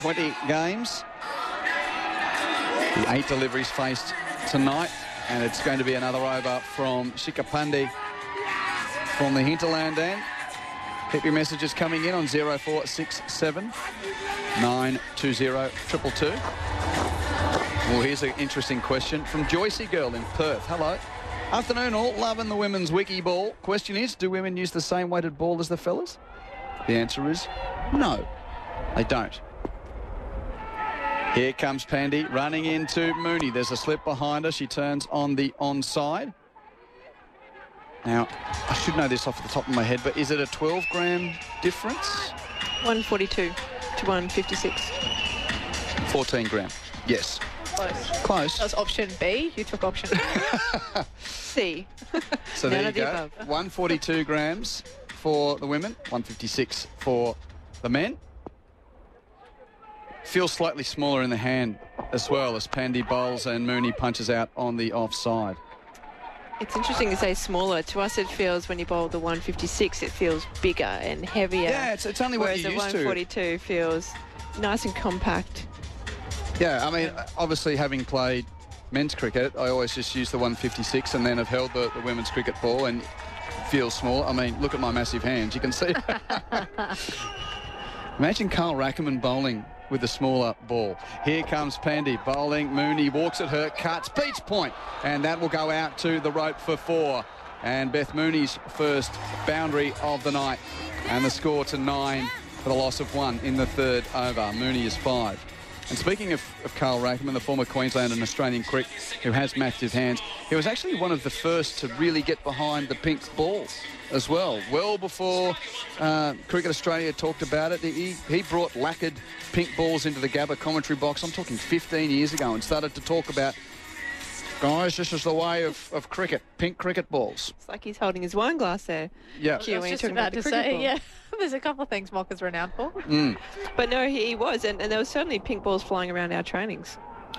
20 games. The 8 deliveries faced tonight, and it's going to be another over from Shikha Pandey from the hinterland end. Keep your messages coming in on 0467 920 222. Well, here's an interesting question from Joycey Girl in Perth. Hello. Afternoon all, loving the women's wiki ball. Question is, do women use the same weighted ball as the fellas? The answer is no, they don't. Here comes Pandey running into Mooney. There's a slip behind her. She turns on the onside. Now, I should know this off the top of my head, but is it a 12-gram difference? 142 to 156. 14 gram. Yes. Close. That was option B. You took option C. So there you go. 142 grams for the women, 156 for the men. Feels slightly smaller in the hand as well as Pandey bowls and Mooney punches out on the offside. It's interesting to say smaller. To us, it feels, when you bowl the 156, it feels bigger and heavier. Yeah, it's only what you're used to. Whereas the 142 feels nice and compact. Yeah, I mean, obviously having played men's cricket, I always just use the 156 and then have held the women's cricket ball and feels small. I mean, look at my massive hands. You can see. Imagine Carl Rackerman bowling with a smaller ball. Here comes Pandey bowling. Mooney walks at her, cuts, beats point, and that will go out to the rope for 4. And Beth Mooney's first boundary of the night. And the score to 9 for the loss of 1 in the third over. Mooney is 5. And speaking of Carl Rackerman, the former Queensland and Australian crick who has massive hands, he was actually one of the first to really get behind the pink ball as well. Well before Cricket Australia talked about it, he brought lacquered pink balls into the Gabba commentary box. I'm talking 15 years ago, and started to talk about, guys, this is the way of cricket, pink cricket balls. It's like he's holding his wine glass there. I Yeah. was just about to say, yeah, there's a couple of things Mock is renowned for. But no, he was, and there was certainly pink balls flying around our trainings.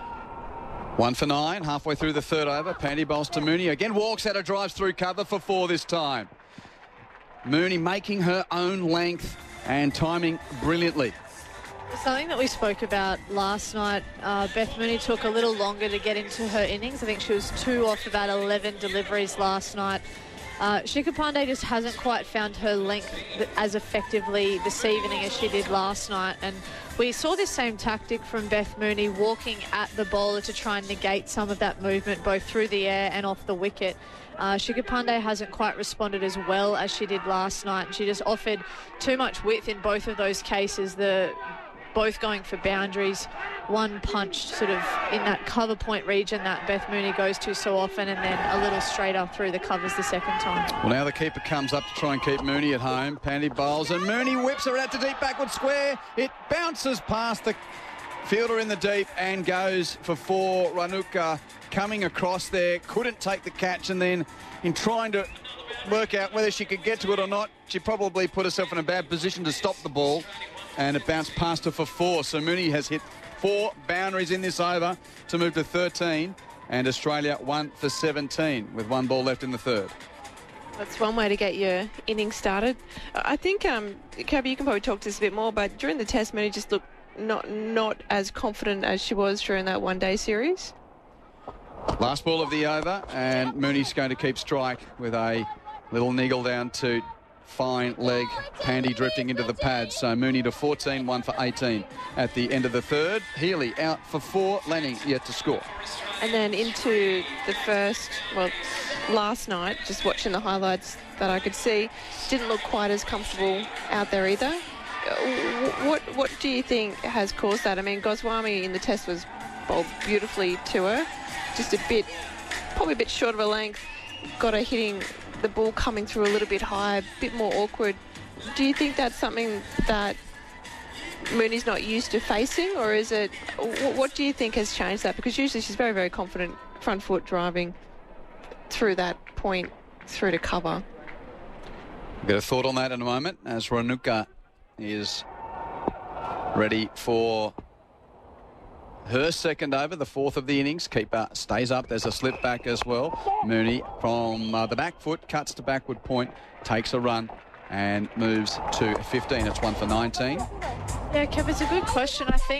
1 for 9, halfway through the third over. Pandey bowls to Mooney. Again, walks out of drives through cover for 4 this time. Mooney making her own length and timing brilliantly. Something that we spoke about last night, Beth Mooney took a little longer to get into her innings. I think she was 2 off about 11 deliveries last night. Shikha Pandey just hasn't quite found her length as effectively this evening as she did last night. And we saw this same tactic from Beth Mooney, walking at the bowler to try and negate some of that movement, both through the air and off the wicket. Shikha Pandey hasn't quite responded as well as she did last night. And she just offered too much width in both of those cases. Both going for boundaries, one punched sort of in that cover point region that Beth Mooney goes to so often, and then a little straighter through the covers the second time. Well, now the keeper comes up to try and keep Mooney at home. Pandey bowls and Mooney whips her out to deep backward square. It bounces past the fielder in the deep and goes for 4. Ranuka coming across there, couldn't take the catch, and then in trying to work out whether she could get to it or not, she probably put herself in a bad position to stop the ball, and it bounced past her for 4. So Mooney has hit 4 boundaries in this over to move to 13, and Australia 1 for 17 with 1 ball left in the third. That's one way to get your innings started. I think, Cabby, you can probably talk to this a bit more, but during the test, Mooney just looked not as confident as she was during that one-day series. Last ball of the over, and Mooney's going to keep strike with a little niggle down to fine leg. Pandey drifting into the pad. So Mooney to 14, 1 for 18 at the end of the third. Healy out for 4. Lanning yet to score. And then into the first, last night, just watching the highlights that I could see, didn't look quite as comfortable out there either. What do you think has caused that? I mean, Goswami in the test was bowled beautifully to her. Just probably a bit short of a length. Got her hitting the ball coming through a little bit high, a bit more awkward. Do you think that's something that Mooney's not used to facing, or is it, what do you think has changed that? Because usually she's very, very confident front foot driving through that point, through to cover. We'll get a thought on that in a moment as Ranuka is ready for her second over, the 4th of the innings. Keeper stays up. There's a slip back as well. Mooney from the back foot cuts to backward point, takes a run and moves to 15. It's 1 for 19. Yeah, Kev, it's a good question. I think